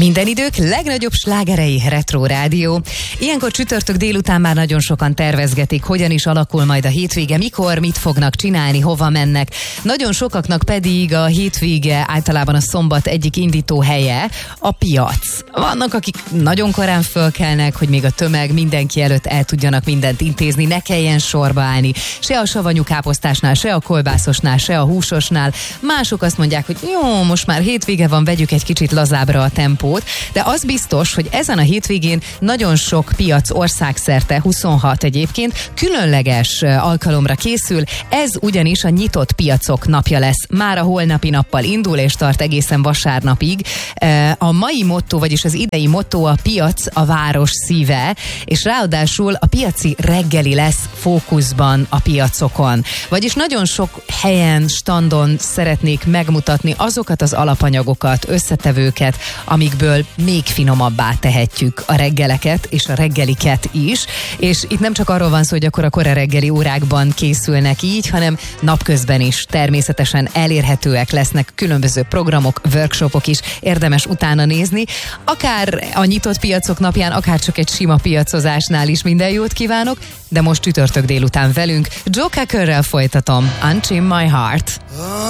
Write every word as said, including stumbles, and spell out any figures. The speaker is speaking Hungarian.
Minden idők legnagyobb slágerei Retro Rádió. Ilyenkor csütörtök délután már nagyon sokan tervezgetik, hogyan is alakul majd a hétvége, mikor, mit fognak csinálni, hova mennek. Nagyon sokaknak pedig a hétvége általában a szombat egyik indító helye a piac. Vannak, akik nagyon korán fölkelnek, hogy még a tömeg mindenki előtt el tudjanak mindent intézni, ne kelljen sorba állni. Se a savanyú káposztásnál, se a kolbászosnál, se a húsosnál. Mások azt mondják, hogy jó, most már hétvége van, vegyük egy kicsit lazábbra a tempót. De az biztos, hogy ezen a hétvégén nagyon sok piac országszerte, huszonhat egyébként, különleges alkalomra készül. Ez ugyanis a nyitott piacok napja lesz. Már a holnapi nappal indul és tart egészen vasárnapig. A mai motto, vagyis az idei motto a piac a város szíve, és ráadásul a piaci reggeli lesz fókuszban a piacokon. Vagyis nagyon sok helyen, standon szeretnék megmutatni azokat az alapanyagokat, összetevőket, amikből még finomabbá tehetjük a reggeleket és a reggeliket is. És itt nem csak arról van szó, hogy akkor a kora reggeli órákban készülnek így, hanem napközben is természetesen elérhetőek lesznek különböző programok, workshopok is, érdemes utána nézni. Akár a nyitott piacok napján, akár csak egy sima piacozásnál is minden jót kívánok, de most csütörtök délután velünk Joe Cockerrel folytatom Unchain My Heart.